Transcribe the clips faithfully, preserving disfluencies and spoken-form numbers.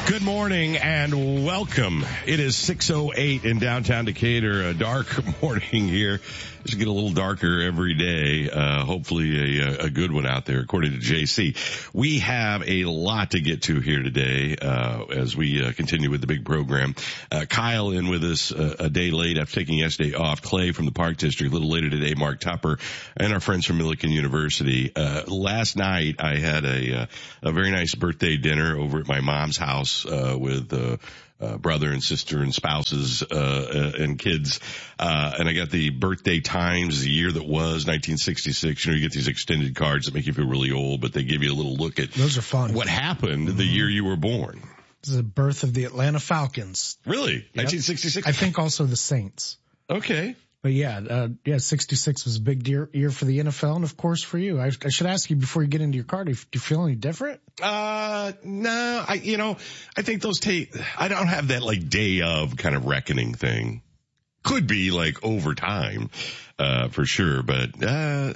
Good morning and welcome. It is six oh eight in downtown Decatur. A dark morning here. It's get a little darker every day. Uh, hopefully a, a good one out there, according to J C. We have a lot to get to here today uh, as we uh, continue with the big program. Uh, Kyle in with us uh, a day late after taking yesterday off. Clay from the Park District a little later today. Mark Tupper and our friends from Millikan University. Uh, last night I had a, uh, a very nice birthday dinner over at my mom's house uh, with uh, Uh, brother and sister and spouses, uh, uh, and kids. Uh, and I got the birthday times, the year that was, nineteen sixty-six. You know, you get these extended cards that make you feel really old, but they give you a little look at those are fun. What happened mm-hmm. the year you were born. This is the birth of the Atlanta Falcons. Really? Yep. nineteen sixty-six? I think also the Saints. Okay. But yeah, uh, yeah, sixty-six was a big year, year for the N F L and of course for you. I, I should ask you before you get into your card, do you, do you feel any different? Uh, no, I, you know, I think those tape, I don't have that like day of kind of reckoning thing. Could be like over time, uh, for sure, but, uh,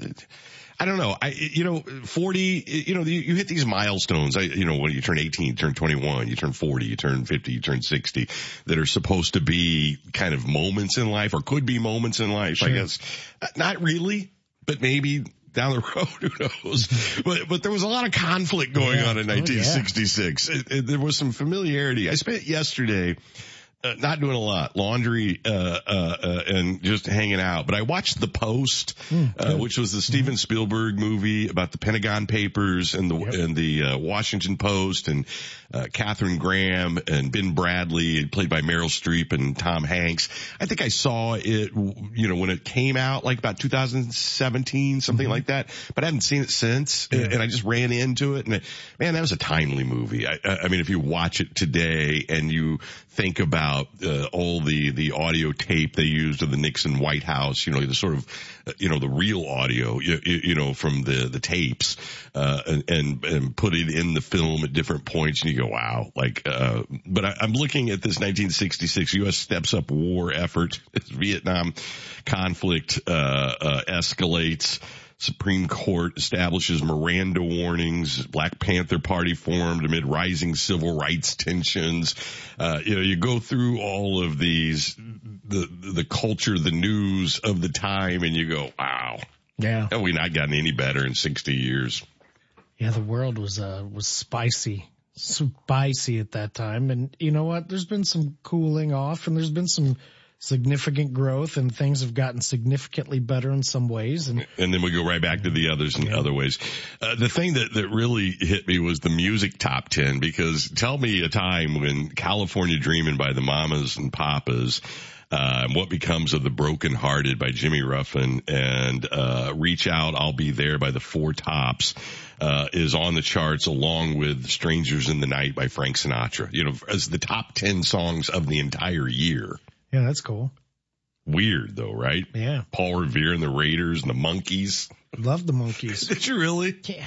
I don't know. I, you know, forty, you know, you, you hit these milestones. I, you know, when you turn eighteen, you turn twenty-one, you turn forty, you turn fifty, you turn sixty that are supposed to be kind of moments in life or could be moments in life, sure. I guess. Not really, but maybe down the road, who knows? But, but there was a lot of conflict going yeah. on in nineteen sixty-six. Oh, yeah. it, it, there was some familiarity. I spent yesterday Uh, not doing a lot, laundry, uh, uh, uh, and just hanging out. But I watched The Post, mm, uh, which was the Steven mm. Spielberg movie about the Pentagon Papers and the, yep. and the, uh, Washington Post and, uh, Katharine Graham and Ben Bradley, played by Meryl Streep and Tom Hanks. I think I saw it, you know, when it came out, like about two thousand seventeen, something mm-hmm. like that. But I haven't seen it since. Yeah. And I just ran into it. And it, man, that was a timely movie. I, I mean, if you watch it today and you think about Uh, all the, the audio tape they used of the Nixon White House, you know, the sort of, uh, you know, the real audio, you, you know, from the, the tapes, uh, and, and, and put it in the film at different points and you go, wow, like, uh, but I, I'm looking at this nineteen sixty-six U S steps up war effort. Vietnam conflict, uh, uh, escalates. Supreme Court establishes Miranda warnings. Black Panther Party formed amid rising civil rights tensions. Uh, you know, you go through all of these, the, the culture, the news of the time, and you go, wow. Yeah. Have we not gotten any better in sixty years? Yeah, the world was, uh, was spicy. Spicy at that time. And you know what? There's been some cooling off and there's been some significant growth and things have gotten significantly better in some ways. And, and then we go right back to the others in yeah. other ways. Uh, the thing that, that really hit me was the music top ten, because tell me a time when California Dreamin' by the Mamas and Papas, uh, What Becomes of the Broken Hearted by Jimmy Ruffin, and, uh, Reach Out, I'll Be There by the Four Tops, uh, is on the charts along with Strangers in the Night by Frank Sinatra, you know, as the top ten songs of the entire year. Yeah, that's cool. Weird though, right? Yeah. Paul Revere and the Raiders and the Monkees. Love the Monkees. Did you really? Yeah.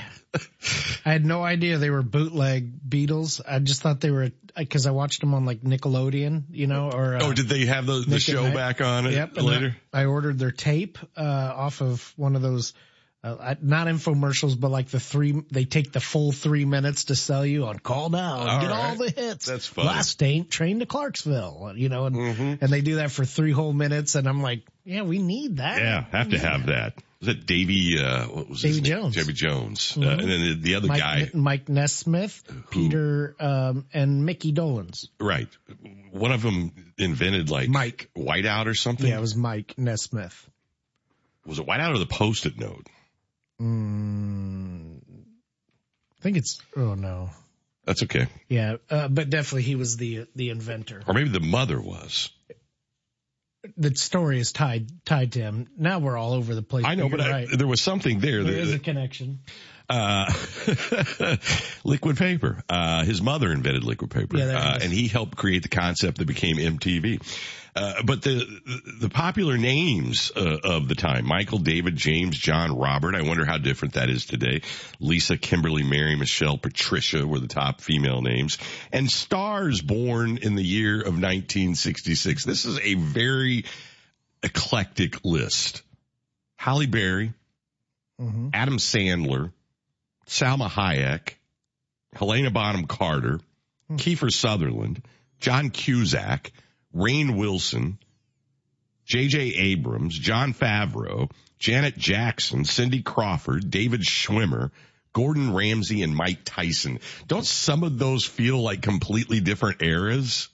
I had no idea they were bootleg Beatles. I just thought they were, because I watched them on like Nickelodeon, you know, or. Uh, oh, did they have the, the show back on it yep, later? I, I ordered their tape, uh, off of one of those, uh, not infomercials, but like the three, they take the full three minutes to sell you on Call Now and all get right. all the hits. That's funny. Last train, train to Clarksville, you know, and, mm-hmm. and they do that for three whole minutes. And I'm like, yeah, we need that. Yeah, have to have that. that. Was it Davy, uh, what was Davy his name? Jones. Davy Jones. Mm-hmm. Uh, and then the, the other Mike, guy. Mike Nesmith, who, Peter, um, and Mickey Dolenz. Right. One of them invented like Mike Whiteout or something. Yeah, it was Mike Nesmith. Was it Whiteout or the Post-it note? Mm, I think it's, oh no. That's okay. Yeah, uh, but definitely he was the, the inventor. Or maybe the mother was. The story is tied, tied to him. Now we're all over the place. I know, but right. I, there was something there. There that, is a connection. Uh, liquid paper. Uh, his mother invented liquid paper. Yeah, uh, and he helped create the concept that became M T V. Uh, but the, the popular names uh, of the time, Michael, David, James, John, Robert, I wonder how different that is today. Lisa, Kimberly, Mary, Michelle, Patricia were the top female names. And stars born in the year of nineteen sixty-six. This is a very eclectic list. Halle Berry, mm-hmm. Adam Sandler, Salma Hayek, Helena Bonham Carter, Kiefer Sutherland, John Cusack, Rainn Wilson, J J Abrams, Jon Favreau, Janet Jackson, Cindy Crawford, David Schwimmer, Gordon Ramsay, and Mike Tyson. Don't some of those feel like completely different eras?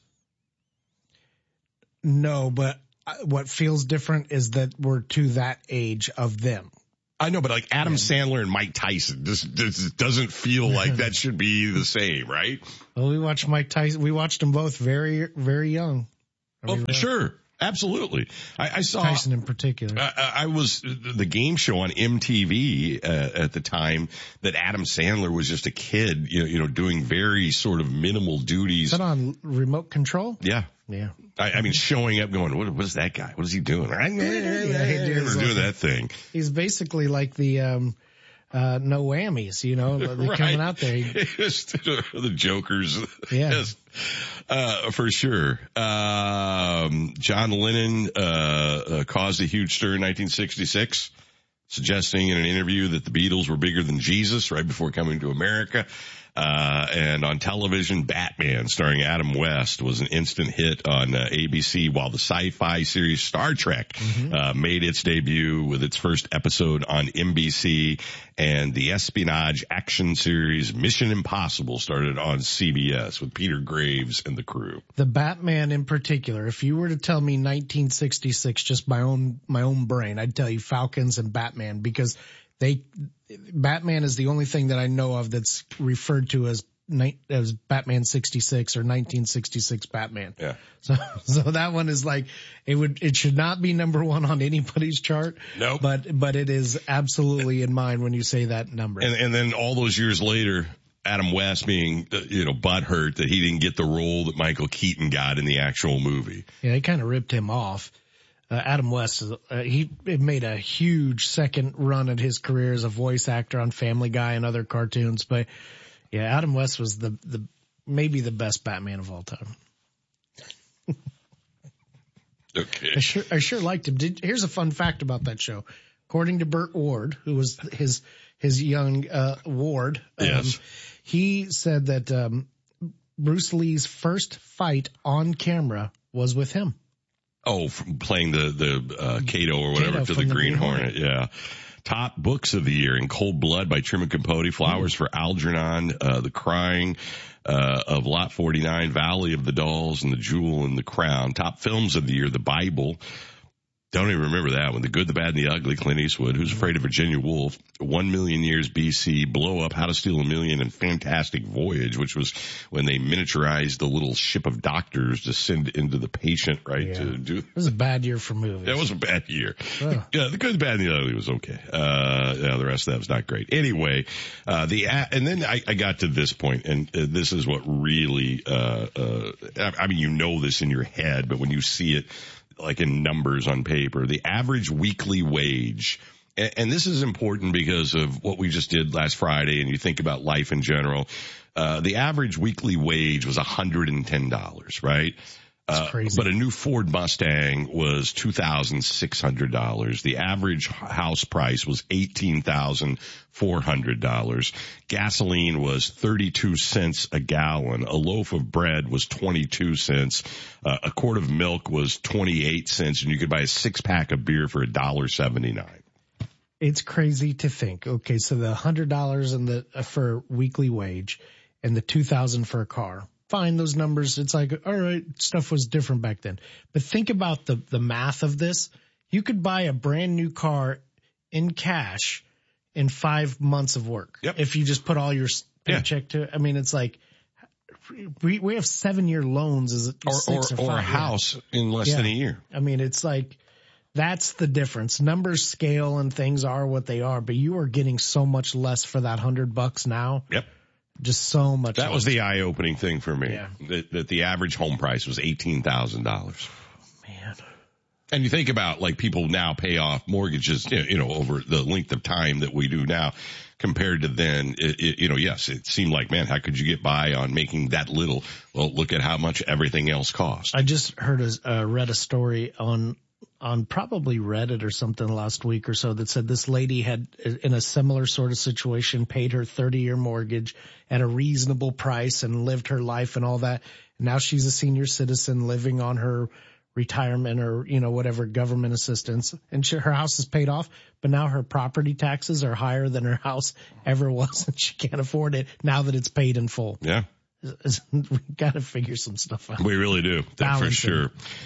No, but what feels different is that we're to that age of them. I know, but like Adam yeah. Sandler and Mike Tyson, this, this doesn't feel like that should be the same, right? Well, we watched Mike Tyson. We watched them both very, very young. Oh, for sure. Absolutely. I, I saw Tyson in particular. I, I was the game show on M T V uh, at the time that Adam Sandler was just a kid, you know, you know, doing very sort of minimal duties. Is that on remote control? Yeah. Yeah. I, I mean, showing up going, what, what is that guy? What is he doing? I yeah, he never doing that thing. He's basically like the, um, uh, no whammies, you know, they're right. coming out there. The jokers. Yeah. Yes. Uh, for sure. Um, John Lennon, uh, uh, caused a huge stir in nineteen sixty-six, suggesting in an interview that the Beatles were bigger than Jesus right before coming to America. Uh, and on television, Batman starring Adam West was an instant hit on uh, A B C, while the sci-fi series Star Trek mm-hmm. uh, made its debut with its first episode on N B C, and the espionage action series Mission Impossible started on C B S with Peter Graves and the crew. The Batman in particular, if you were to tell me nineteen sixty-six, just my own, my own brain, I'd tell you Falcons and Batman, because they, Batman is the only thing that I know of that's referred to as as Batman sixty-six or nineteen sixty-six Batman. Yeah. So, so that one is like, it would, it should not be number one on anybody's chart. Nope. But, but it is absolutely in mine when you say that number. And, and then all those years later, Adam West being, you know, butthurt that he didn't get the role that Michael Keaton got in the actual movie. Yeah, they kind of ripped him off. Uh, Adam West, is, uh, he made a huge second run at his career as a voice actor on Family Guy and other cartoons. But yeah, Adam West was the, the, maybe the best Batman of all time. Okay. I sure, I sure liked him. Did, here's a fun fact about that show. According to Burt Ward, who was his, his young, uh, ward, um, yes. he said that, um, Bruce Lee's first fight on camera was with him. Oh, from playing the, the, uh, Kato or whatever Kato to the, the Green Hornet. Hornet. Yeah. Top books of the year: In Cold Blood by Truman Capote, Flowers mm-hmm. for Algernon, uh, The Crying, uh, of Lot forty-nine, Valley of the Dolls, and The Jewel and the Crown. Top films of the year: The Bible. Don't even remember that one. The Good, the Bad, and the Ugly, Clint Eastwood, Who's Afraid of Virginia Woolf, One Million Years B C, Blow Up, How to Steal a Million, and Fantastic Voyage, which was when they miniaturized the little ship of doctors to send into the patient, right, yeah. to do. It was a bad year for movies. That was a bad year. Oh. Yeah, The Good, the Bad, and the Ugly was okay. Uh, yeah, the rest of that was not great. Anyway, uh, the, and then I, I got to this point, and uh, this is what really, uh, uh, I mean, you know this in your head, but when you see it, like in numbers on paper, the average weekly wage, and, and this is important because of what we just did last Friday, and you think about life in general, uh, the average weekly wage was one hundred ten dollars, right? That's crazy. Uh, but a new Ford Mustang was two thousand six hundred dollars. The average house price was eighteen thousand four hundred dollars. Gasoline was thirty-two cents a gallon. A loaf of bread was twenty-two cents. Uh, a quart of milk was twenty-eight cents, and you could buy a six pack of beer for one dollar seventy-nine. It's crazy to think. Okay, so the one hundred dollars in the uh, for weekly wage and the two thousand dollars for a car. Fine, those numbers, it's like, all right, stuff was different back then. But think about the, the math of this. You could buy a brand new car in cash in five months of work. Yep. If you just put all your paycheck yeah. to, I mean, it's like, we, we have seven year loans as or, six or, or, five, or a yeah. house in less yeah. than a year. I mean, it's like, that's the difference. Numbers scale and things are what they are, but you are getting so much less for that hundred bucks now. Yep. Just so much. That less. was the eye-opening thing for me. Yeah. That, that the average home price was eighteen thousand dollars. Man. And you think about, like, people now pay off mortgages, you know, over the length of time that we do now compared to then. It, it, you know, yes, it seemed like, man, how could you get by on making that little? Well, look at how much everything else cost. I just heard a, uh, read a story on on probably Reddit or something last week or so that said this lady had, in a similar sort of situation, paid her thirty year mortgage at a reasonable price and lived her life and all that. And now she's a senior citizen living on her retirement or, you know, whatever government assistance, and she, her house is paid off, but now her property taxes are higher than her house ever was, and she can't afford it now that it's paid in full. Yeah. We got to figure some stuff out. We really do. That for sure.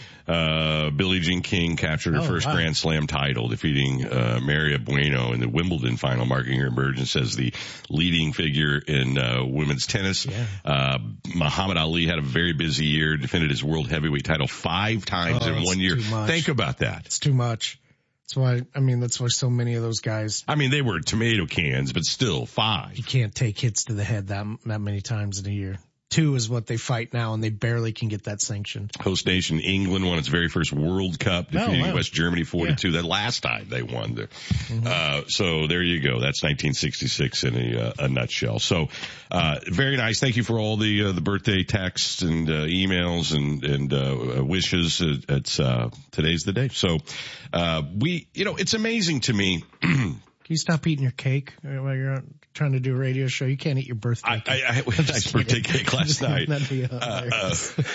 Uh, Billie Jean King captured her oh, first wow. Grand Slam title, defeating uh, Maria Bueno in the Wimbledon final, marking her emergence as the leading figure in uh, women's tennis. Yeah. Uh, Muhammad Ali had a very busy year, defended his world heavyweight title five times oh, in one year. Think about that. It's too much. That's why, I mean, that's why so many of those guys. I mean, they were tomato cans, but still five. You can't take hits to the head that, that many times in a year. Two is what they fight now, and they barely can get that sanctioned. Host nation England won its very first World Cup, defeating oh, wow. West Germany four to two. That last time they won. The, mm-hmm. uh, so there you go. That's nineteen sixty-six in a, uh, a nutshell. So, uh, very nice. Thank you for all the, uh, the birthday texts and, uh, emails and, and, uh, wishes. It's, uh, today's the day. So, uh, we, you know, it's amazing to me. Can you stop eating your cake while you're trying to do a radio show? You can't eat your birthday I, cake. I, I had nice birthday cake last night. That'd be uh, uh,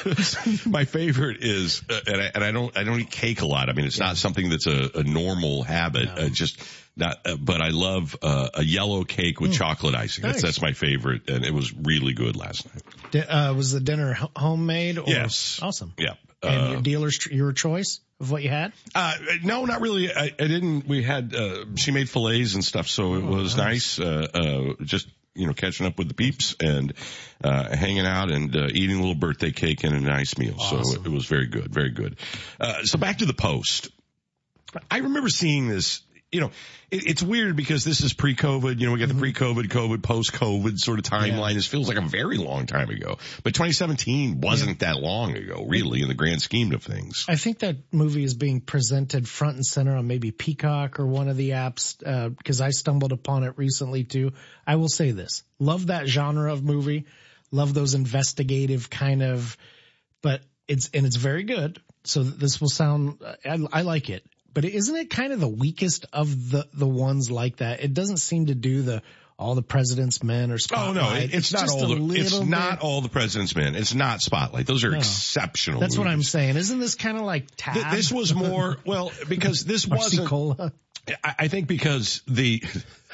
my favorite is, uh, and, I, and I don't, I don't eat cake a lot. I mean, it's yeah. not something that's a, a normal habit. No. Uh, just not, uh, but I love uh, a yellow cake with mm. chocolate icing. Nice. That's that's my favorite, and it was really good last night. Di- uh, was the dinner homemade? Or? Yes. Awesome. Yeah. And uh, your dealer's your choice of what you had? Uh, no, not really. I, I didn't. We had. Uh, she made fillets and stuff, so it oh, was nice. nice. Uh, uh, just you know, catching up with the peeps and uh hanging out and uh, eating a little birthday cake and a nice meal. Awesome. So it, it was very good, very good. Uh, so back to the Post. I remember seeing this. You know, it, it's weird because this is pre-COVID. You know, we got the pre-COVID, COVID, post-COVID sort of timeline. Yeah. This feels like a very long time ago. But twenty seventeen wasn't yeah. that long ago, really, in the grand scheme of things. I think that movie is being presented front and center on maybe Peacock or one of the apps, uh, because I stumbled upon it recently too. I will say this. Love that genre of movie. Love those investigative kind of, but it's, and it's very good. So this will sound, I, I like it. But isn't it kind of the weakest of the, the ones like that? It doesn't seem to do the, all the President's Men or Spotlight. Oh no, it's, it's not all the, it's bit. not all the President's Men. It's not Spotlight. Those are no. exceptional That's movies. what I'm saying. Isn't this kind of like Tab? Th- this was more, well, because this wasn't, Cola. I, I think because the,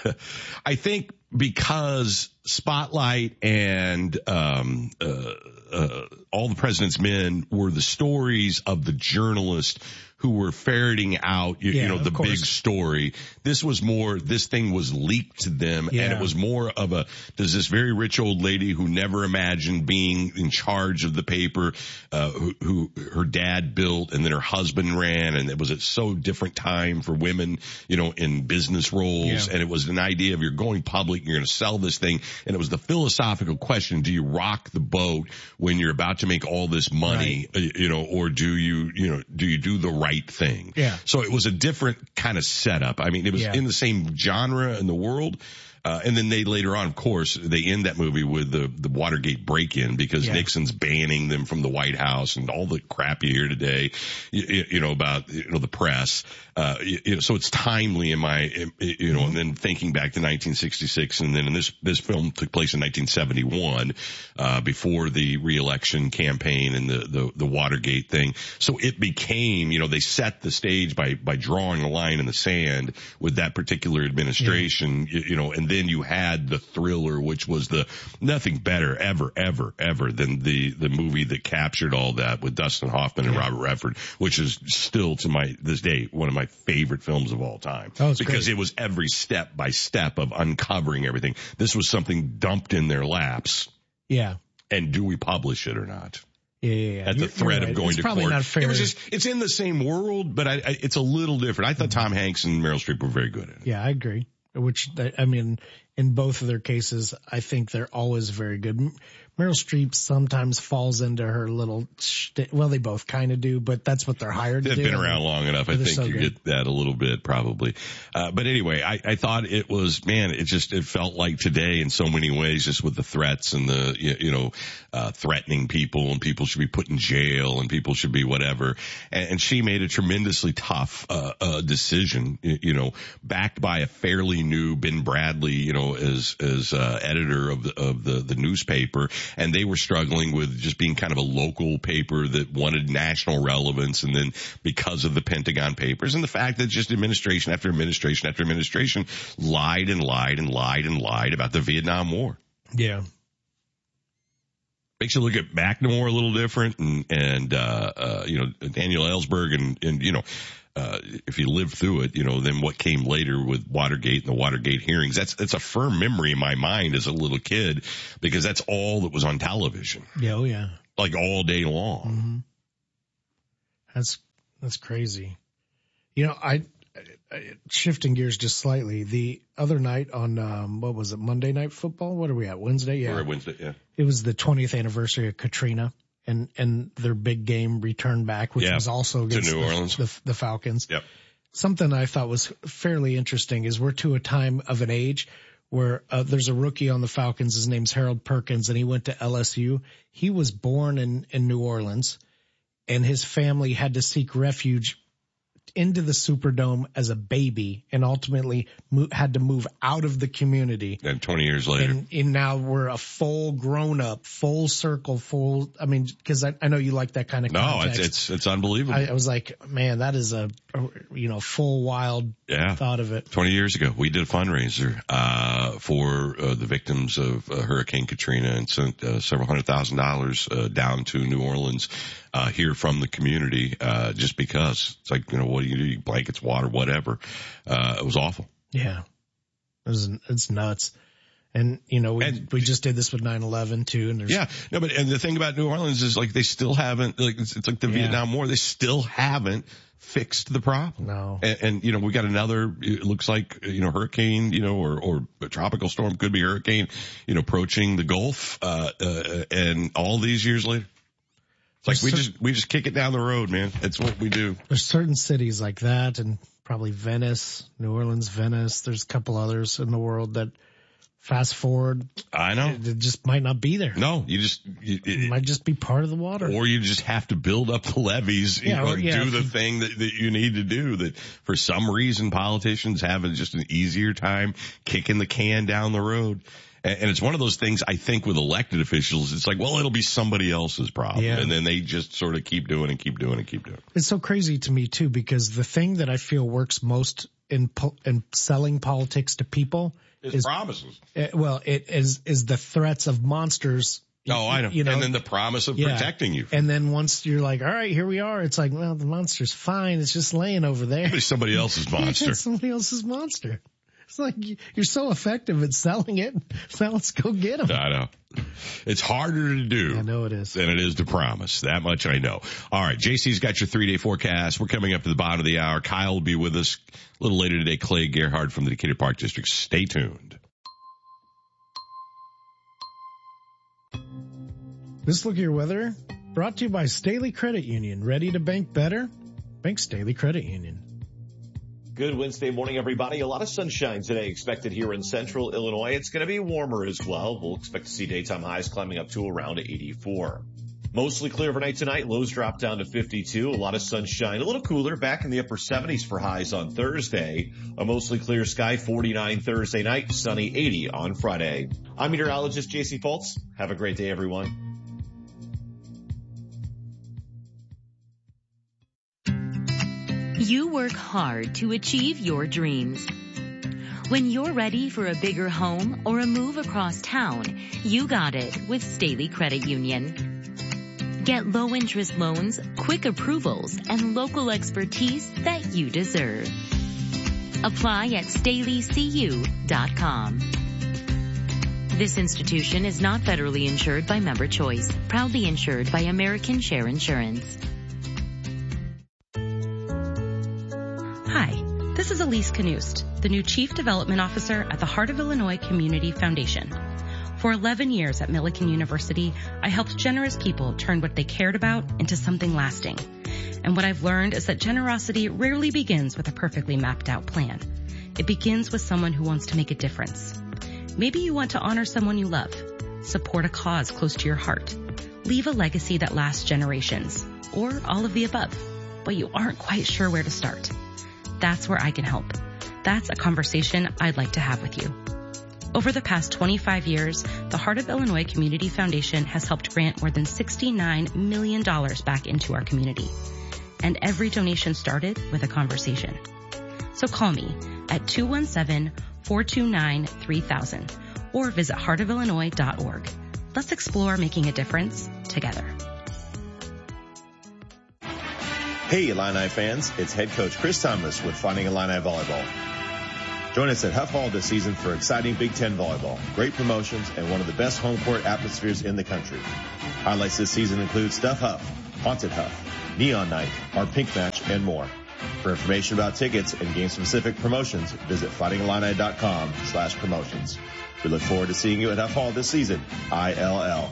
I think because Spotlight and, um, uh, uh, All the President's Men were the stories of the journalists who were ferreting out, you, yeah, you know, the course. big story. This was more, this thing was leaked to them, yeah. and it was more of a, does this very rich old lady who never imagined being in charge of the paper, uh, who, who her dad built and then her husband ran, and it was a so different time for women, you know, in business roles, yeah. and it was an idea of you're going public, you're going to sell this thing, and it was the philosophical question, do you rock the boat when you're about to make all this money, right. you know, or do you, you know, do you do the right Right thing. Yeah. So it was a different kind of setup. I mean, it was yeah. in the same genre in the world. Uh, and then they later on, of course, they end that movie with the, the Watergate break-in because yeah. Nixon's banning them from the White House and all the crap you hear today, you, you know, about, you know, the press. Uh, you, you know, so it's timely in my, you know, and then thinking back to nineteen sixty-six, and then in this, this film took place in nineteen seventy-one, uh, before the re-election campaign and the, the, the Watergate thing. So it became, you know, they set the stage by, by drawing a line in the sand with that particular administration, yeah. you, you know, and then you had the thriller, which was the nothing better ever, ever, ever than the, the movie that captured all that with Dustin Hoffman and yeah. Robert Redford, which is still to my, this day, one of my favorite films of all time. Oh, because great. It was every step by step of uncovering everything. This was something dumped in their laps. Yeah. And do we publish it or not? Yeah, yeah, yeah. At the you're, threat you're of going it's to probably court. Not fair. It was just, it's in the same world, but I, I, it's a little different. I thought mm-hmm. Tom Hanks and Meryl Streep were very good at it. Yeah, I agree. Which, I mean, in both of their cases, I think they're always very good. Meryl Streep sometimes falls into her little shtick. Well, they both kind of do, but that's what they're hired to They've do. They've been around long enough. I think so you good. Get that a little bit probably. Uh, but anyway, I, I thought it was, man, it just, it felt like today in so many ways, just with the threats and the, you, you know, uh, threatening people, and people should be put in jail and people should be whatever. And, and she made a tremendously tough, uh, uh, decision, you, you know, backed by a fairly new Ben Bradley, you know, as, as, uh, editor of the, of the, the newspaper. And they were struggling with just being kind of a local paper that wanted national relevance. And then because of the Pentagon Papers and the fact that just administration after administration after administration lied and lied and lied and lied about the Vietnam War. Yeah. Makes you look at McNamara a little different, and, and, uh, uh, you know, Daniel Ellsberg and, and, you know, Uh, if you live through it, you know, then what came later with Watergate and the Watergate hearings, that's, that's a firm memory in my mind as a little kid, because that's all that was on television. Yeah. Oh yeah. Like all day long. Mm-hmm. That's, that's crazy. You know, I, I, shifting gears just slightly, the other night on, um, what was it? Monday Night Football? What are we at? Wednesday? Yeah. We're at Wednesday. Yeah. It was the twentieth anniversary of Katrina. And, and their big game return back, which yeah, was also against to New the, Orleans. The, the Falcons. Yep. Something I thought was fairly interesting is we're to a time of an age where uh, there's a rookie on the Falcons. His name's Harold Perkins, and he went to L S U. He was born in, in New Orleans, and his family had to seek refuge into the Superdome as a baby, and ultimately mo- had to move out of the community. And twenty years later. And, and now we're a full grown up, full circle, full, I mean, cause I, I know you like that kind of no, context. it's, it's, it's unbelievable. I, I was like, man, that is a, a you know, full wild yeah. thought of it. twenty years ago, we did a fundraiser, uh, for, uh, the victims of uh, Hurricane Katrina, and sent, uh, several hundred thousand dollars, uh, down to New Orleans, uh, here from the community, uh, just because it's like, you know, what do you do? Blankets, water, whatever. Uh, it was awful. Yeah. It was, it's nuts. And, you know, we, and, we just did this with nine eleven too. And there's, yeah, no, but, and the thing about New Orleans is like, they still haven't, like, it's, it's like the yeah. Vietnam War. They still haven't fixed the problem. No. And, and, you know, we got another, it looks like, you know, hurricane, you know, or, or a tropical storm, could be hurricane, you know, approaching the Gulf, uh, uh, and all these years later. It's like we just, we just kick it down the road, man. That's what we do. There's certain cities like that, and probably Venice, New Orleans, Venice. There's a couple others in the world that fast forward. I know. It, it just might not be there. No, you just, you, it, it might just be part of the water. Or you just have to build up the levees, you yeah, know, or, yeah, do the thing that, that you need to do, that for some reason politicians have just an easier time kicking the can down the road. And it's one of those things, I think, with elected officials, it's like, well, it'll be somebody else's problem. Yeah. And then they just sort of keep doing and keep doing and keep doing. It's so crazy to me, too, because the thing that I feel works most in in selling politics to people is, is promises. Uh, well, it is is the threats of monsters. Oh, I know. You know. And then the promise of yeah. protecting you. And then once you're like, all right, here we are. It's like, well, the monster's fine. It's just laying over there. It's somebody else's monster. It's somebody else's monster. It's like you're so effective at selling it. Now let's go get them. I know. It's harder to do. I know it is. Than it is to promise. That much I know. All right. J C's got your three-day forecast. We're coming up to the bottom of the hour. Kyle will be with us a little later today. Clay Gerhardt from the Decatur Park District. Stay tuned. This Look at Your Weather brought to you by Staley Credit Union. Ready to bank better? Bank Staley Credit Union. Good Wednesday morning, everybody. A lot of sunshine today expected here in central Illinois. It's going to be warmer as well. We'll expect to see daytime highs climbing up to around eighty-four. Mostly clear overnight tonight. Lows drop down to fifty-two. A lot of sunshine. A little cooler. Back in the upper seventies for highs on Thursday. A mostly clear sky. forty-nine Thursday night. Sunny eighty on Friday. I'm meteorologist J C Fultz. Have a great day, everyone. You work hard to achieve your dreams. When you're ready for a bigger home or a move across town, you got it with Staley Credit Union. Get low interest loans, quick approvals, and local expertise that you deserve. Apply at staley c u dot com. This institution is not federally insured by Member Choice, proudly insured by American Share Insurance. Hi, this This is Elise Knust, the new Chief Development Officer at the Heart of Illinois Community Foundation. For eleven years at Millikan University, I helped generous people turn what they cared about into something lasting. And what I've learned is that generosity rarely begins with a perfectly mapped out plan. It begins with someone who wants to make a difference. Maybe you want to honor someone you love, support a cause close to your heart, leave a legacy that lasts generations, or all of the above, but you aren't quite sure where to start. That's where I can help. That's a conversation I'd like to have with you. Over the past twenty-five years, the Heart of Illinois Community Foundation has helped grant more than sixty-nine million dollars back into our community. And every donation started with a conversation. So call me at two one seven, four two nine, three thousand or visit heart of illinois dot org. Let's explore making a difference together. Hey Illini fans, it's head coach Chris Thomas with Fighting Illini Volleyball. Join us at Huff Hall this season for exciting Big Ten volleyball, great promotions, and one of the best home court atmospheres in the country. Highlights this season include Stuff Huff, Haunted Huff, Neon Night, our Pink Match, and more. For information about tickets and game-specific promotions, visit fighting illini dot com slash promotions. We look forward to seeing you at Huff Hall this season. I L L.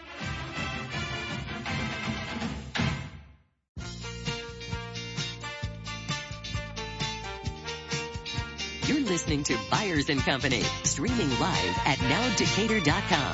You're listening to Byers and Company, streaming live at now decatur dot com.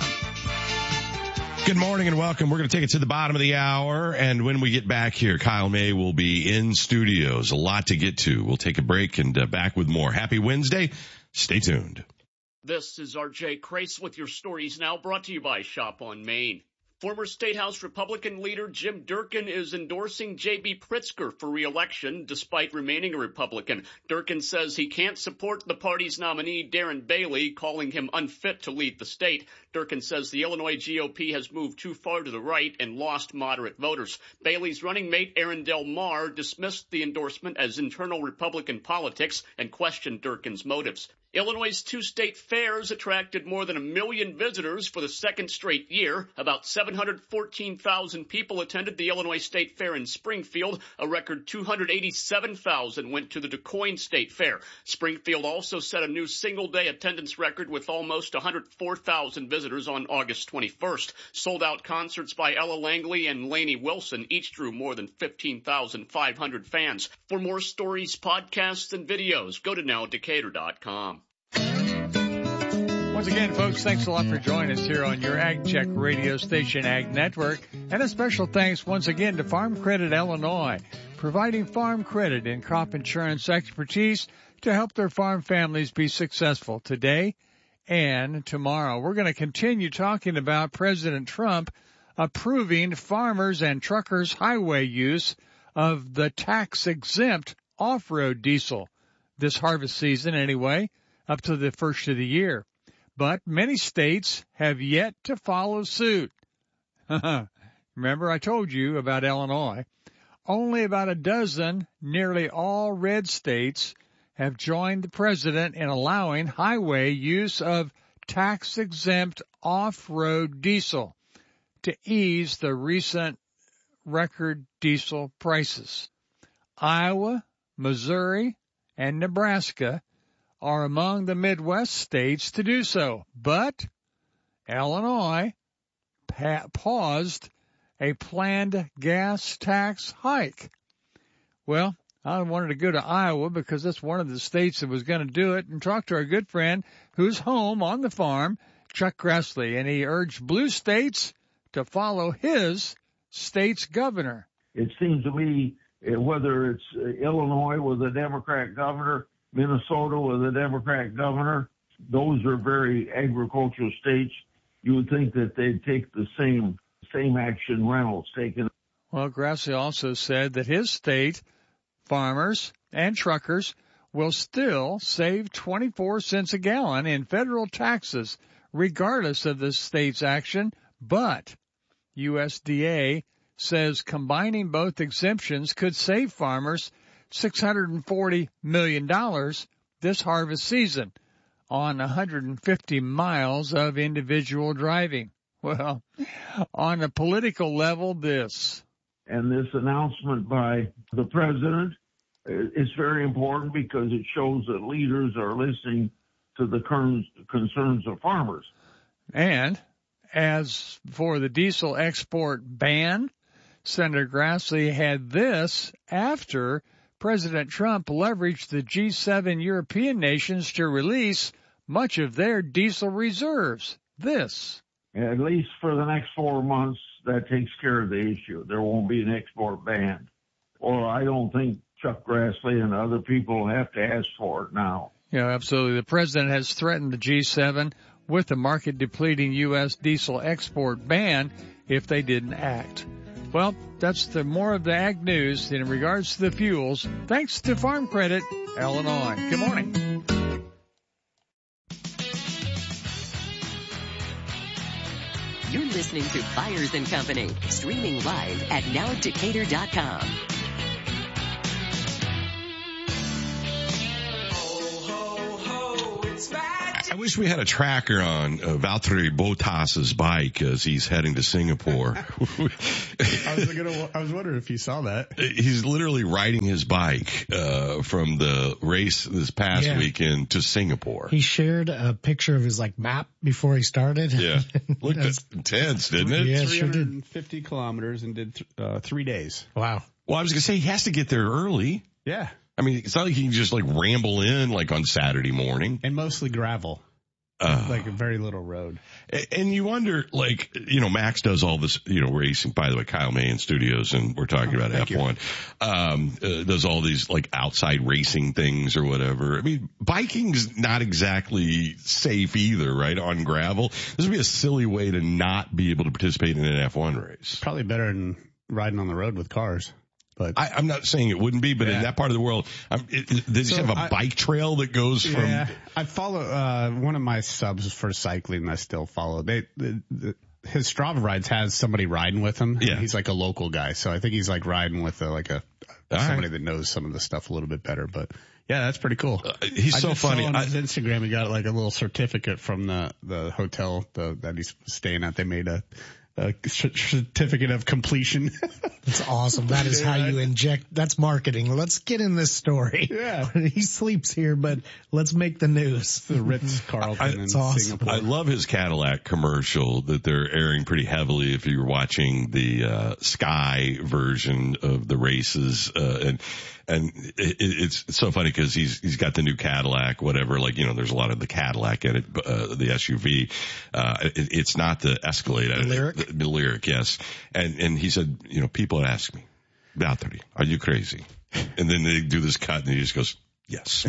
Good morning and welcome. We're going to take it to the bottom of the hour, and when we get back here, Kyle May will be in studios. A lot to get to. We'll take a break and uh, back with more. Happy Wednesday. Stay tuned. This is R J Crace with your stories now, brought to you by Shop on Main. Former State House Republican leader Jim Durkin is endorsing J B Pritzker for re-election despite remaining a Republican. Durkin says he can't support the party's nominee, Darren Bailey, calling him unfit to lead the state. Durkin says the Illinois G O P has moved too far to the right and lost moderate voters. Bailey's running mate, Aaron Del Mar, dismissed the endorsement as internal Republican politics and questioned Durkin's motives. Illinois' two state fairs attracted more than a million visitors for the second straight year. About seven hundred fourteen thousand people attended the Illinois State Fair in Springfield. A record two hundred eighty-seven thousand went to the Du Quoin State Fair. Springfield also set a new single-day attendance record with almost one hundred four thousand visitors on August twenty-first. Sold-out concerts by Ella Langley and Lainey Wilson each drew more than fifteen thousand five hundred fans. For more stories, podcasts, and videos, go to now decatur dot com. Once again, folks, thanks a lot for joining us here on your Ag Check radio station, Ag Network. And a special thanks once again to Farm Credit Illinois, providing farm credit and crop insurance expertise to help their farm families be successful today and tomorrow. We're going to continue talking about President Trump approving farmers and truckers' highway use of the tax-exempt off-road diesel this harvest season anyway, up to the first of the year. But many states have yet to follow suit. Remember I told you about Illinois. Only about a dozen, nearly all red states, have joined the president in allowing highway use of tax-exempt off-road diesel to ease the recent record diesel prices. Iowa, Missouri, and Nebraska are among the Midwest states to do so, but Illinois pa- paused a planned gas tax hike. Well, I wanted to go to Iowa because that's one of the states that was going to do it and talk to our good friend who's home on the farm, Chuck Grassley, and he urged blue states to follow his state's governor. It seems to me, whether it's Illinois with a Democrat governor, Minnesota with a Democrat governor, those are very agricultural states. You would think that they'd take the same same action Reynolds taken. Well, Grassley also said that his state farmers and truckers will still save twenty-four cents a gallon in federal taxes, regardless of the state's action. But U S D A says combining both exemptions could save farmers six hundred forty million dollars this harvest season on one hundred fifty miles of individual driving. Well, on a political level, this. And this announcement by the president It's very important because it shows that leaders are listening to the concerns of farmers. And as for the diesel export ban, Senator Grassley had this after President Trump leveraged the G seven European nations to release much of their diesel reserves. This. At least for the next four months, that takes care of the issue. There won't be an export ban. Or I don't think Chuck Grassley and other people have to ask for it now. Yeah, absolutely. The president has threatened the G seven with the market-depleting U S diesel export ban if they didn't act. Well, that's the more of the ag news in regards to the fuels. Thanks to Farm Credit, Illinois. Good morning. You're listening to Byers and Company, streaming live at now decatur dot com. I wish we had a tracker on uh, Valtteri Bottas's bike as he's heading to Singapore. I was gonna, I was wondering if you saw that. He's literally riding his bike uh, from the race this past Yeah. weekend to Singapore. He shared a picture of his like map before he started. Yeah, looked That's- intense, didn't it? Yeah, sure did. three hundred fifty kilometers and did th- uh, three days. Wow. Well, I was gonna say he has to get there early. Yeah. I mean, it's not like he can just like ramble in like on Saturday morning. And mostly gravel. Uh, Like a very little road. And you wonder, like, you know, Max does all this, you know, racing. By the way, Kyle May in studios, and we're talking Oh, about F one. Um, uh, does all these like outside racing things or whatever. I mean, biking's not exactly safe either, right? On gravel, this would be a silly way to not be able to participate in an F one race. Probably better than riding on the road with cars. But I, I'm not saying it wouldn't be, but Yeah. in that part of the world, um, it, it, they just So have a I- bike trail that goes from. yeah, I follow uh one of my subs for cycling. I still follow. They the, the, his Strava rides has somebody riding with him. Yeah. He's like a local guy, so I think he's like riding with a, like a All somebody right. that knows some of the stuff a little bit better. But yeah, that's pretty cool. Uh, he's I so just funny. Saw on I- his Instagram, he got like a little certificate from the the hotel the, that he's staying at. They made a. A c- certificate of completion. That's awesome. That is how you inject. That's marketing. Let's get in this story. Yeah. He sleeps here, but let's make the news. The Ritz Carlton in It's awesome. Singapore. I love his Cadillac commercial that they're airing pretty heavily if you're watching the uh, Sky version of the races. Uh, and and it, it's, it's so funny because he's he's got the new Cadillac, whatever. Like, you know, there's a lot of the Cadillac in it, uh, the S U V. Uh, it, it's not the Escalade. The Lyric? The, the Lyric, yes. And and he said, you know, people ask me, Valtteri, are you crazy? And then they do this cut and he just goes, yes.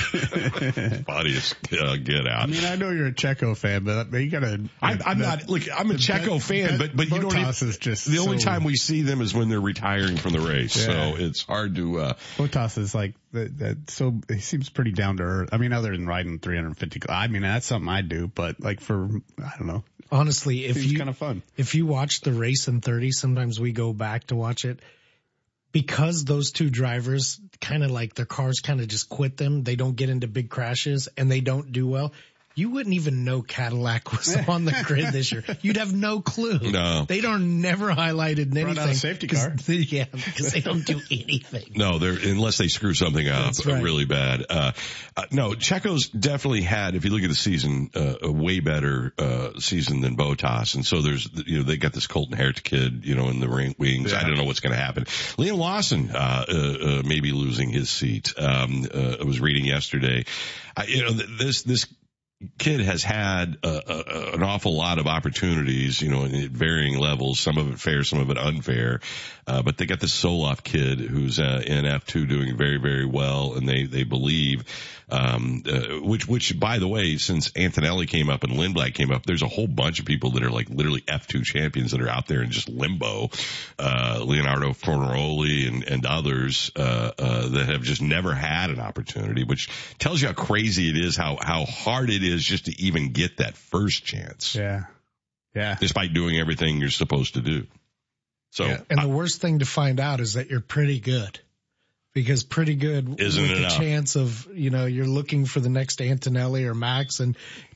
Body is, uh, get out. I mean, I know you're a Checo fan, but you gotta. I'm, I'm the- not, look, I'm a the Checo bet- fan, bet- but, but you don't Bottas even, is just the only so- time we see them is when they're retiring from the race. Yeah. So it's hard to, uh, Bottas is like that. that so he seems pretty down to earth. I mean, other than riding three hundred fifty. I mean, that's something I do, but like for I don't know, Honestly, if seems you kind of fun. if you watch the race in thirty, sometimes we go back to watch it because those two drivers kind of like their cars kind of just quit them. They don't get into big crashes and they don't do well. You wouldn't even know Cadillac was on the grid this year. You'd have no clue. No. They don't never highlighted anything. Brought out a safety 'cause- car. Yeah, because they don't do anything. no, they're, unless they screw something up That's right. really bad. Uh, uh, no, Checo's definitely had, if you look at the season, uh, a way better, uh, season than Bottas. And so there's, you know, they got this Colton Herta kid, you know, in the ring, wings. Yeah. I don't know what's going to happen. Liam Lawson, uh, uh, uh, maybe losing his seat. Um, uh, I was reading yesterday, I, you know, this, this, kid has had uh, uh, an awful lot of opportunities, you know, at varying levels, some of it fair, some of it unfair. Uh, but they got this Soloff kid who's uh, in F two doing very, very well, and they, they believe, um, uh, which, which, by the way, since Antonelli came up and Lindblad came up, there's a whole bunch of people that are like literally F two champions that are out there in just limbo. Uh, Leonardo Fornaroli and, and others, uh, uh, that have just never had an opportunity, which tells you how crazy it is, how, how hard it is just to even get that first chance. Yeah, yeah. Despite doing everything you're supposed to do. So, Yeah, and the worst thing to find out is that you're pretty good. Because pretty good Isn't with the enough. chance of, you know, you're looking for the next Antonelli or Max, and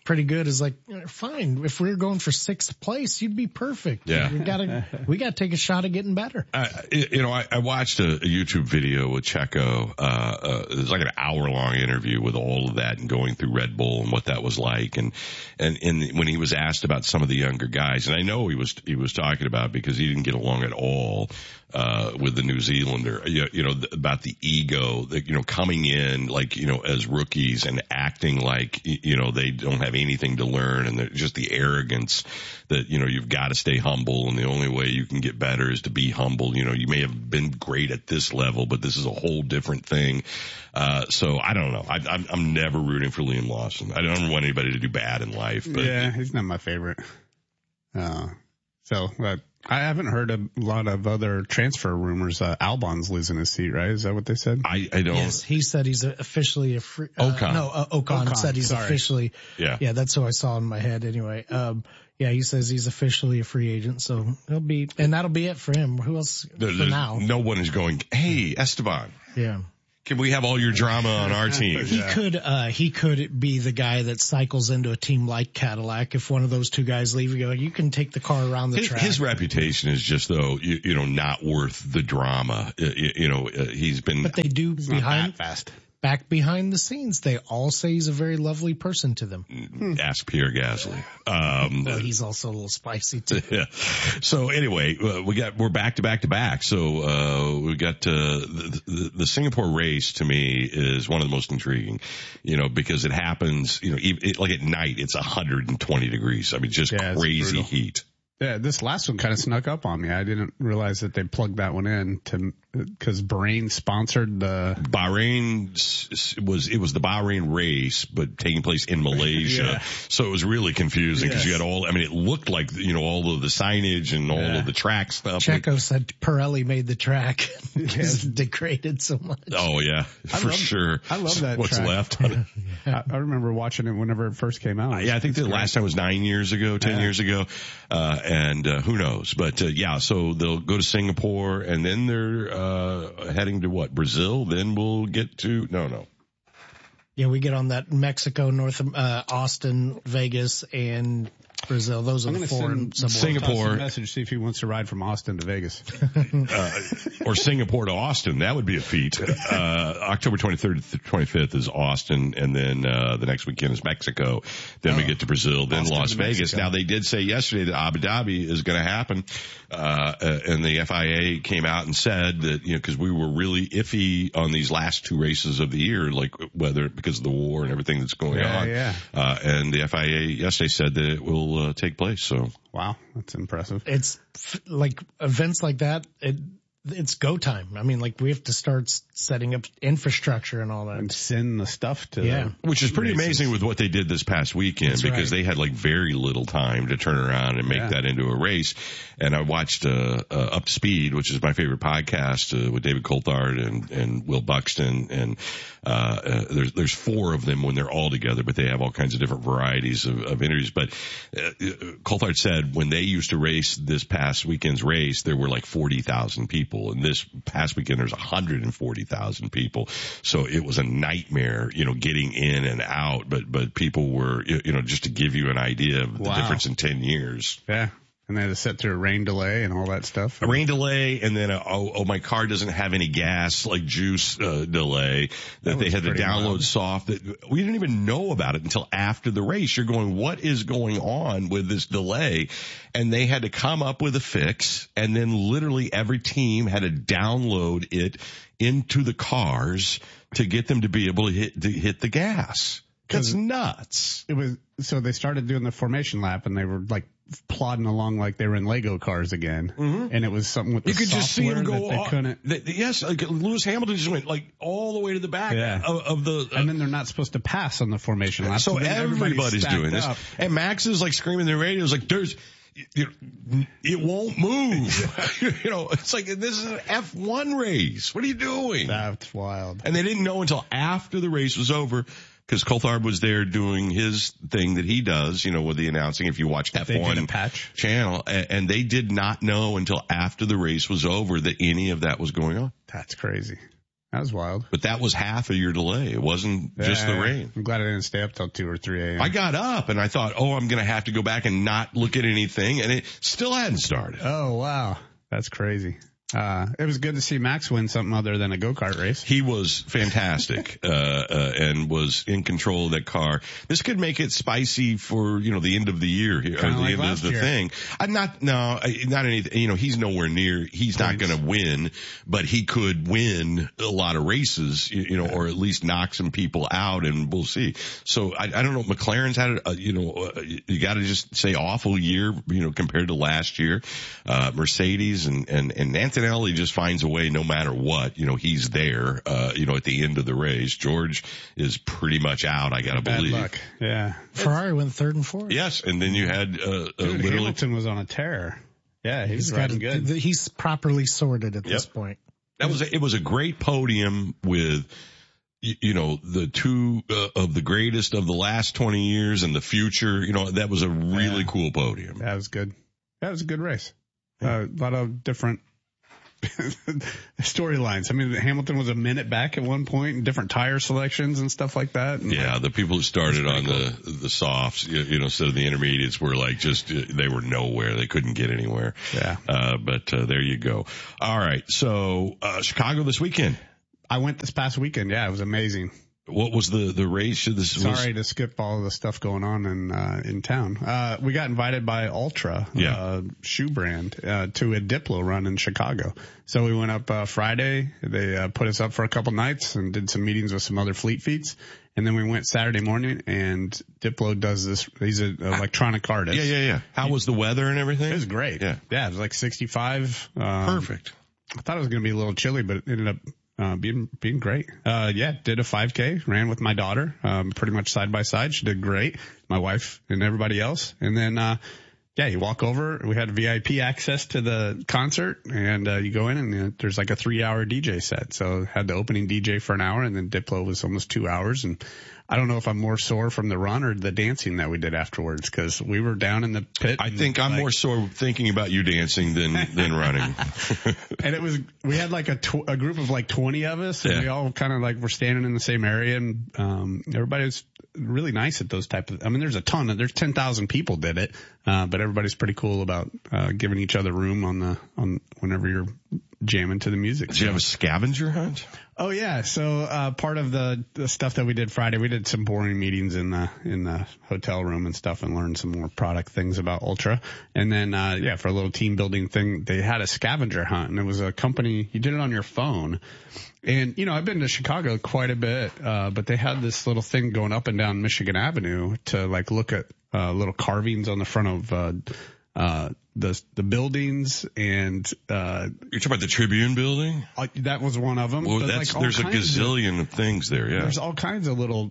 pretty good is like, fine, if we were going for sixth place, you'd be perfect. Yeah. We gotta, we gotta take a shot at getting better. Uh, you know, I, I watched a, a YouTube video with Checo. Uh, uh, it was like an hour long interview with all of that and going through Red Bull and what that was like. And, and, and when he was asked about some of the younger guys, and I know he was, he was talking about because he didn't get along at all, uh, with the New Zealander, you, you know, th- about the ego that, you know, coming in like, you know, as rookies and acting like, you know, they don't have anything to learn and just the arrogance that, you know, you've got to stay humble and the only way you can get better is to be humble. You know, you may have been great at this level, but this is a whole different thing. Uh, so I don't know. I, I'm, I'm never rooting for Liam Lawson. I don't want anybody to do bad in life, but yeah, he's not my favorite. Uh, so, uh, I haven't heard a lot of other transfer rumors. Uh, Albon's losing his seat, right? Is that what they said? I, I don't. Yes, he said he's officially a free. Uh, Ocon. No, uh, Ocon, Ocon, said he's sorry. officially. Yeah. Yeah, that's who I saw in my head anyway. Um, yeah, he says he's officially a free agent, so he'll be, and that'll be it for him. Who else There, for now? No one is going, hey, Esteban, Yeah. can we have all your drama on our team? He could, uh, he could be the guy that cycles into a team like Cadillac. If one of those two guys leave, you go, you can take the car around the His, track. his reputation is just though, you, you know, not worth the drama. Uh, you, you know, uh, he's been. But they do He's not behind, that fast. back behind the scenes, they all say he's a very lovely person to them. Ask Pierre Gasly. Um, Well, he's also a little spicy too. yeah. So anyway, uh, we got, we're back to back to back. So, uh, we got, uh, the, the, the Singapore race to me is one of the most intriguing, you know, because it happens, you know, it, it, like at night, it's one hundred twenty degrees. I mean, just Yeah, it's crazy brutal. heat. Yeah, this last one kind of snuck up on me. I didn't realize that they plugged that one in to because Bahrain sponsored the. Bahrain s- s- was, it was the Bahrain race, but taking place in Malaysia. Yeah. So it was really confusing because Yes. you had all, I mean, it looked like, you know, all of the signage and all Yeah. of the track stuff. Checo said Pirelli made the track because it degraded so much. Oh yeah, I for love- sure. I love that What's track. left on it. I, I remember watching it whenever it first came out. Yeah, I think the last time was nine years ago, ten Yeah. years ago, uh, and uh, who knows? But uh, yeah, so they'll go to Singapore, and then they're uh, heading to what? Brazil. Then we'll get to no, no. Yeah, we get on that Mexico, North, uh, Austin, Vegas, and Brazil. Those are I'm the going to four. send sub- Singapore. a message, see if he wants to ride from Austin to Vegas. uh, or Singapore to Austin. That would be a feat. Uh, October twenty-third to twenty-fifth is Austin, and then uh, the next weekend is Mexico. Then we Oh. get to Brazil, then Austin Las to Vegas. Mexico. Now they did say yesterday that Abu Dhabi is going to happen, uh, uh, and the F I A came out and said that, you know, because we were really iffy on these last two races of the year, like whether because of the war and everything that's going Yeah, on. yeah. Uh, and the F I A yesterday said that it will uh, take place. So Wow, that's impressive. It's f- like events like that. It, it's go time. I mean, like we have to start s- setting up infrastructure and all that. And send the stuff to Yeah. the Which is pretty races. amazing with what they did this past weekend That's because right. they had like very little time to turn around and make Yeah. that into a race. And I watched, uh, uh Up to Speed, which is my favorite podcast, uh, with David Coulthard and, and Will Buxton. And, uh, uh, there's, there's four of them when they're all together, but they have all kinds of different varieties of, of interviews. But, uh, Coulthard said when they used to race this past weekend's race, there were like forty thousand people. And this past weekend, there's one hundred forty thousand people. So it was a nightmare, you know, getting in and out, but, but people were, you know, just to give you an idea of the Wow. difference in ten years. Yeah. And they had to set through a rain delay and all that stuff. A rain delay and then a, oh, oh, my car doesn't have any gas, like juice, uh, delay that, That they was had to pretty download wild. soft that we didn't even know about it until after the race. You're going, what is going on with this delay? And they had to come up with a fix, and then literally every team had to download it into the cars to get them to be able to hit, to hit the gas. That's nuts. It was, so they started doing the formation lap and they were like plodding along like they were in Lego cars again. Mhm. And it was something with the You could just see software him that go. they all- couldn't. th- yes, like Lewis Hamilton just went like all the way to the back Yeah. of, of the. Uh, And then they're not supposed to pass on the formation lap. so then everybody's stacked doing this, up. and Max is like screaming in the radio. It's like there's. You know, it won't move. You know, it's like this is an F one race. What are you doing? That's wild. And they didn't know until after the race was over. Because Coulthard was there doing his thing that he does, you know, with the announcing. If you watch F They one did a patch. channel, and, and they did not know until after the race was over that any of that was going on. That's crazy. That was wild. But that was half of your delay. It wasn't yeah, just the rain. I'm glad I didn't stay up till two or three a.m. I got up and I thought, oh, I'm going to have to go back and not look at anything. And it still hadn't started. Oh, wow. That's crazy. Uh, it was good to see Max win something other than a go-kart race. He was fantastic, uh, uh, and was in control of that car. This could make it spicy for, you know, the end of the year here, or the like end of the year. thing. I'm not, no, not anything, you know, he's nowhere near, he's not going to win, but he could win a lot of races, you, you know, or at least knock some people out, and we'll see. So I, I don't know, McLaren's had, a, you know, uh, you got to just say awful year, you know, compared to last year. Uh, Mercedes and, and, and Anthony Antonelli just finds a way no matter what. You know, he's there, uh, you know, at the end of the race. George is pretty much out, I gotta Bad believe. luck. Yeah. Ferrari went third and fourth. Yes, and then you had, uh, uh Dude, literally. Hamilton was on a tear. Yeah, he's, he's riding got, good. He's properly sorted at Yep. this point. That was a, it was a great podium with, you, you know, the two uh, of the greatest of the last twenty years and the future. You know, that was a really Yeah. cool podium. That was good. That was a good race. Uh, a lot of different storylines. I mean, Hamilton was a minute back at one point, and different tire selections and stuff like that. And Yeah, the people who started on cool. the the softs, you you know, instead of the intermediates, were like just uh, they were nowhere. They couldn't get anywhere. Yeah. Uh, but uh, there you go. All right, so uh, Chicago this weekend. I went this past weekend. Yeah, it was amazing. What was the the race? This was, Sorry to skip all the stuff going on in uh, in town. Uh, we got invited by Ultra, Yeah. uh, shoe brand, uh, to a Diplo run in Chicago. So we went up uh, Friday. They uh, put us up for a couple nights and did some meetings with some other fleet feets. And then we went Saturday morning, and Diplo does this. He's an electronic artist. Yeah, yeah, yeah. How was the weather and everything? It was great. Yeah. Yeah, it was like sixty-five. Um, Perfect. I thought it was going to be a little chilly, but it ended up Uh, being, being great. Uh, yeah, did a five K, ran with my daughter, um, pretty much side by side. She did great. My wife and everybody else. And then, uh, yeah, you walk over, we had V I P access to the concert, and, uh, you go in and uh, there's like a three hour D J set. So had the opening D J for an hour, and then Diplo was almost two hours. And I don't know if I'm more sore from the run or the dancing that we did afterwards, because we were down in the pit. I think I'm like, more sore thinking about you dancing than than running. And it was, we had like a, tw- a group of like twenty of us, and Yeah. we all kind of like were standing in the same area, and um everybody was really nice at those type of, I mean, there's a ton of, there's ten thousand people did it, uh, but everybody's pretty cool about uh giving each other room on the, on whenever you're jamming to the music. Did you have a scavenger hunt? Oh yeah. So, uh, part of the, the stuff that we did Friday, we did some boring meetings in the, in the hotel room and stuff, and learned some more product things about Ultra. And then, uh, yeah, for a little team building thing, they had a scavenger hunt, and it was a company, you did it on your phone. And, you know, I've been to Chicago quite a bit, uh, but they had this little thing going up and down Michigan Avenue to like look at, uh, little carvings on the front of, uh, uh, the, the buildings, and, uh, You're talking about the Tribune building? uh, that was one of them. Well, But, that's, like, all there's a kinds of- gazillion of things there, yeah. There's all kinds of little,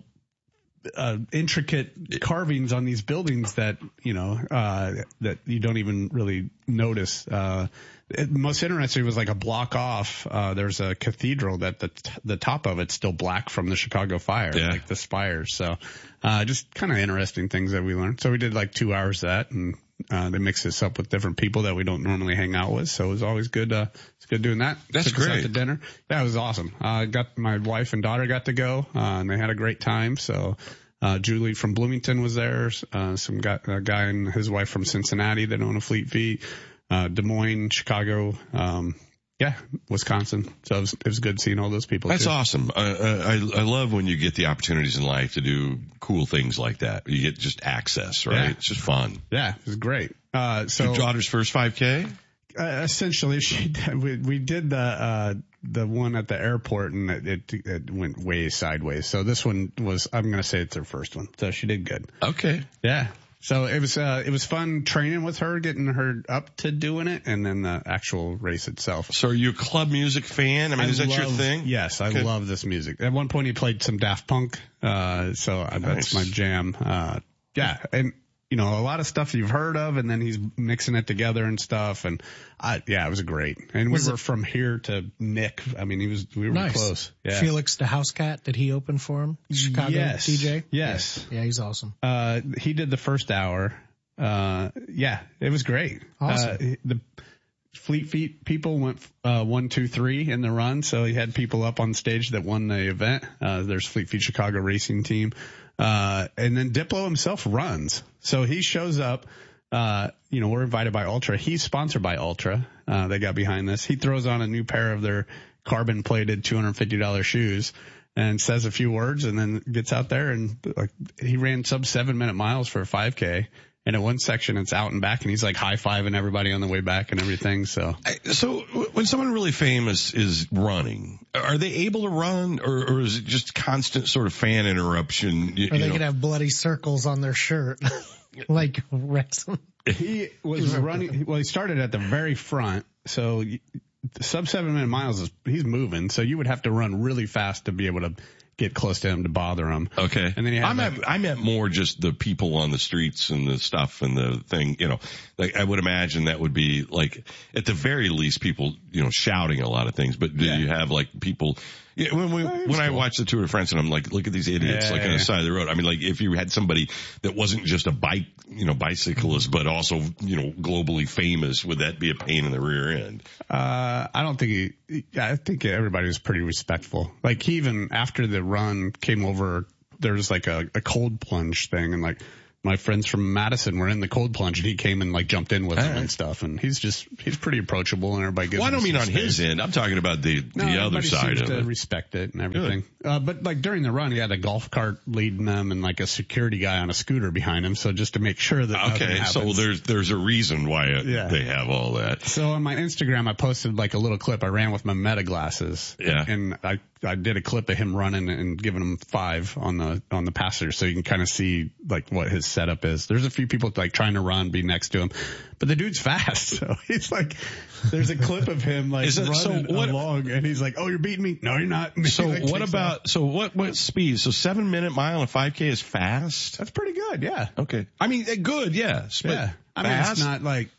uh, intricate carvings on these buildings that, you know, uh, that you don't even really notice. Uh, it, most interesting was like a block off. Uh, there's a cathedral that the, t- the top of it's still black from the Chicago fire, Yeah. like the spires. So, uh, just kind of interesting things that we learned. So we did like two hours of that, and, uh, they mix this up with different people that we don't normally hang out with. So it was always good, uh, it's good doing that. That's Took us out great. to dinner. That was awesome. Uh, got my wife and daughter got to go, uh, and they had a great time. So, uh, Julie from Bloomington was there. Uh, some guy, a guy and his wife from Cincinnati that own a Fleet Feet, uh, Des Moines, Chicago, um, yeah, Wisconsin. So it was, it was good seeing all those people. That's too. awesome. I, I I love when you get the opportunities in life to do cool things like that. You get just access, right? Yeah. It's just fun. Yeah, it was great. Uh, so Your daughter's first five K? Uh, essentially, she we, we did the uh, the one at the airport, and it, it, it went way sideways. So this one was, I'm going to say it's her first one. So she did good. Okay. Yeah. So it was uh, it was fun training with her, getting her up to doing it, and then the actual race itself. So are you a club music fan? I mean, I is that love, your thing? Yes, I Okay. love this music. At one point, he played some Daft Punk, uh, so Nice. that's my jam. Uh, yeah, and you know, a lot of stuff you've heard of, and then he's mixing it together and stuff. And I, yeah, it was great. And Was we were it- from here to Nick. I mean, he was, we were Nice. close. Yeah. Felix the House Cat, did he open for him? Chicago Yes. D J? Yes. Yeah, he's awesome. Uh, he did the first hour. Uh, yeah, it was great. Awesome. Uh, the, Fleet Feet people went uh, one, two, three in the run. So he had people up on stage that won the event. Uh, there's Fleet Feet Chicago Racing Team. Uh, and then Diplo himself runs. So he shows up. Uh, you know, we're invited by Ultra. He's sponsored by Ultra. Uh, they got behind this. He throws on a new pair of their carbon plated two hundred fifty dollars shoes and says a few words and then gets out there and like he ran sub seven minute miles for a five K. And at one section, it's out and back, and he's like high-fiving everybody on the way back and everything. So, so when someone really famous is running, are they able to run, or, or is it just constant sort of fan interruption? You, or they you know? could have bloody circles on their shirt, like Wrexham. He was running. Well, he started at the very front, so sub seven minute miles is he's moving. So you would have to run really fast to be able to get close to him to bother him. Okay. And then he had I like, meant, I meant more just the people on the streets and the stuff and the thing, you know, like I would imagine that would be like at the very least people, you know, shouting a lot of things, but do yeah. you have like people, yeah, when we, when cool. I watch the Tour de France and I'm like, look at these idiots yeah, like on yeah. the side of the road. I mean, like if you had somebody that wasn't just a bike, you know, bicyclist, but also, you know, globally famous, would that be a pain in the rear end? Uh, I don't think he, I think everybody was pretty respectful. Like he even after the run came over, there was like a, a cold plunge thing and like, my friends from Madison were in the cold plunge and he came and like jumped in with them right. and stuff. And he's just, he's pretty approachable and everybody gives Well, I don't mean on space. his end. I'm talking about the, no, the other side seems of to it. Respect it and everything. Uh, but like during the run, he had a golf cart leading them and like a security guy on a scooter behind him. So just to make sure that okay. So there's, there's a reason why it, yeah. they have all that. So on my Instagram, I posted like a little clip. I ran with my Meta glasses. Yeah. And I, I did a clip of him running and giving him five on the, on the passenger. So you can kind of see like what his setup is. There's a few people like trying to run, be next to him, but the dude's fast. So he's like, there's a clip of him like it, running so what, along and he's like, oh, you're beating me. No, you're not. So like, what about, off. so what, what speed? So seven minute mile and five K is fast? That's pretty good. Yeah. Okay. I mean, good. Yeah. Yeah. I mean, fast? It's not like,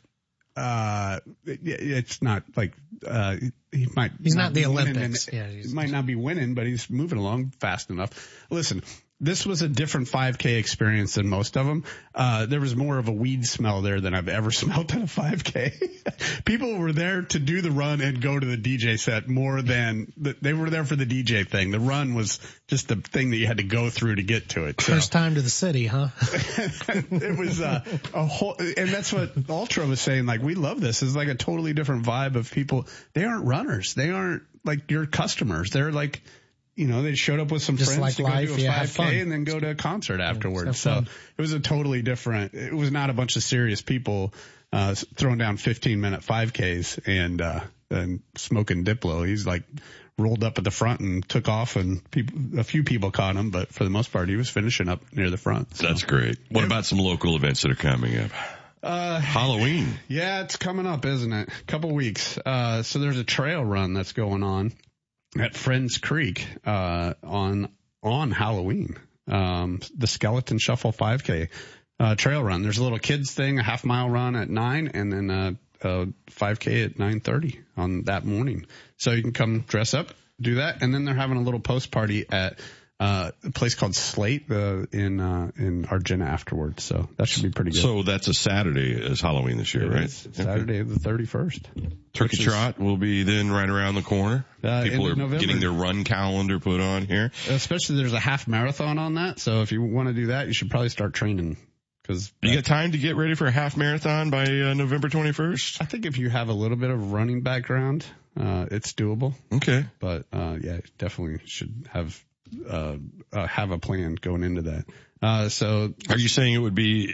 uh, it, it's not like, uh, he might, he's not, not the Olympics. And, yeah, he's, he might not be winning, but he's moving along fast enough. Listen, this was a different five K experience than most of them. Uh, there was more of a weed smell there than I've ever smelled at a five K. People were there to do the run and go to the D J set more than the, they were there for the D J thing. The run was just the thing that you had to go through to get to it. So. First time to the city, huh? It was uh, a whole, and that's what Ultra was saying. Like, we love this. It's like a totally different vibe of people. They aren't runners. They aren't like your customers. They're like, you know, they showed up with some just friends like to life, go do a yeah, five K and then go to a concert afterwards. Yeah, so it was a totally different, it was not a bunch of serious people, uh, throwing down fifteen minute five Ks and, uh, and smoking Diplo. He's like rolled up at the front and took off and people, a few people caught him, but for the most part, he was finishing up near the front. So. That's great. What about some local events that are coming up? Uh, Halloween. Yeah, it's coming up, isn't it? A couple weeks. Uh, so there's a trail run that's going on at Friends Creek, uh, on, on Halloween. Um, the Skeleton Shuffle five K, uh, trail run. There's a little kids thing, a half mile run at nine and then, uh, uh, five K at nine thirty on that morning. So you can come dress up, do that. And then they're having a little post party at, uh, a place called Slate, uh, in, uh, in Argenta afterwards. So that should be pretty good. So that's a Saturday is Halloween this year, it right? Saturday okay. the thirty-first. Turkey Trot will be then right around the corner. Uh, People are November. Getting their run calendar put on here. Especially there's a half marathon on that. So if you want to do that, you should probably start training. Cause you got time to get ready for a half marathon by uh, November twenty-first? I think if you have a little bit of running background, uh, it's doable. Okay. But, uh, yeah, definitely should have, uh, uh, have a plan going into that. Uh, so. Are you saying it would be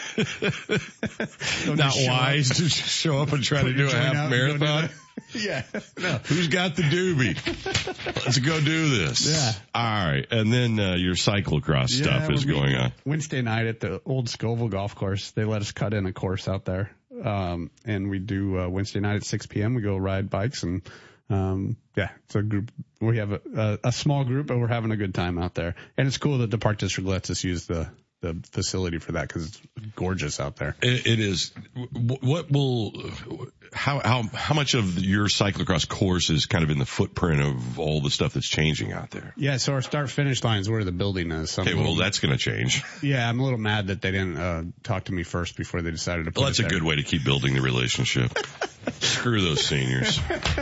not wise up. to show up and try to do a half marathon? Yeah. No. Who's got the doobie? Let's go do this. Yeah. All right. And then, uh, your cyclocross yeah, stuff is going on. Wednesday night at the old Scoville golf course. They let us cut in a course out there. Um, and we do, uh, Wednesday night at six p.m. We go ride bikes and, um, yeah, it's a group. We have a, a, a small group, but we're having a good time out there. And it's cool that the Park District lets us use the, the facility for that because it's gorgeous out there. It, it is. What will, how, how, how much of your cyclocross course is kind of in the footprint of all the stuff that's changing out there? Yeah. So our start finish line is where the building is. So okay. Well, that's going to change. Yeah. I'm a little mad that they didn't, uh, talk to me first before they decided to put Well, that's it a there. good way to keep building the relationship. Screw those seniors.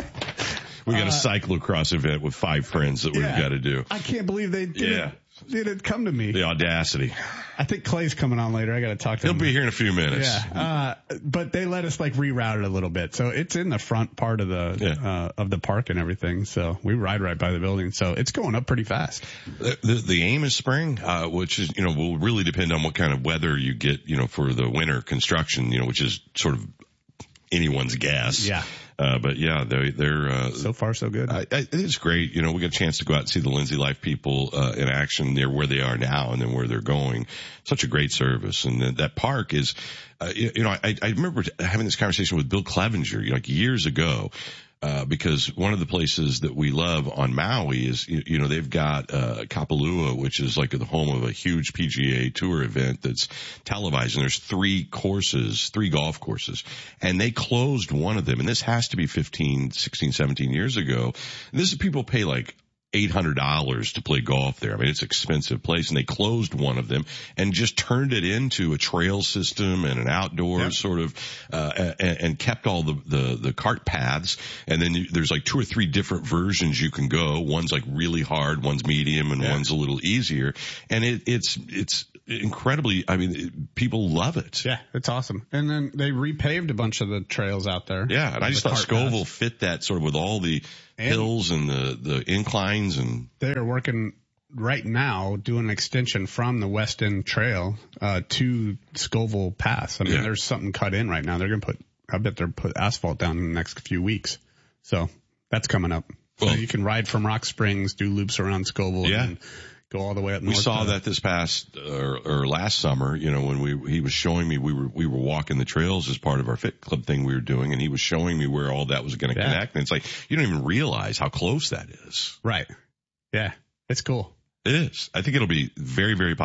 We got a cyclocross event with five friends that we've yeah. got to do. I can't believe they didn't, Yeah. didn't come to me. The audacity. I think Clay's coming on later. I got to talk to He'll him. be here in a few minutes. Yeah. Uh, but they let us like reroute it a little bit. So it's in the front part of the, Yeah. uh, of the park and everything. So we ride right by the building. So it's going up pretty fast. The, the, the aim is spring, uh, which is, you know, will really depend on what kind of weather you get, you know, for the winter construction, you know, which is sort of anyone's guess. Yeah. Uh, but yeah, they, they're, uh, So far, so good. I, I, it's great. You know, we got a chance to go out and see the Lindsay Life people, uh, in action there where they are now and then where they're going. Such a great service. And that, that park is, uh, you, you know, I, I remember having this conversation with Bill Clevenger, you know, like years ago. Uh, because one of the places that we love on Maui is, you, you know, they've got, uh, Kapalua, which is like the home of a huge P G A Tour event that's televised. And there's three courses, three golf courses. And they closed one of them. And this has to be fifteen, sixteen, seventeen years ago. And this is people pay like eight hundred dollars to play golf there. I mean, it's an expensive place, and they closed one of them and just turned it into a trail system and an outdoor Yep. sort of, uh, and, and kept all the, the, the cart paths. And then you, there's like two or three different versions you can go. One's like really hard, one's medium, and Yeah. one's a little easier. And it, it's, it's incredibly, I mean, it, people love it. Yeah, it's awesome. And then they repaved a bunch of the trails out there. Yeah. And I just The thought cart Scoville paths. fit that sort of with all the And- hills and the, the inclines and, They're working right now doing an extension from the West End Trail uh, to Scoville Pass. I mean, Yeah. there's something cut in right now. They're going to put, I bet they're put asphalt down in the next few weeks. So that's coming up. Well- so you can ride from Rock Springs, do loops around Scoville, Yeah. and go all the way up We north. saw to- that this past or, or last summer, you know, when we he was showing me we were we were walking the trails as part of our Fit Club thing we were doing, and he was showing me where all that was going to Yeah. connect. And it's like you don't even realize how close that is. Right. Yeah. It's cool. It is. I think it'll be very very